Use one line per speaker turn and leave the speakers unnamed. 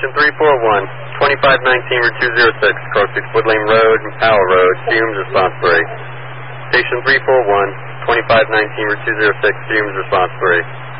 Station 341, 2519 Route 206, crossing Woodlane Road and Powell Road, fumes, response break. Station 341, 2519 Route 206, fumes, response break.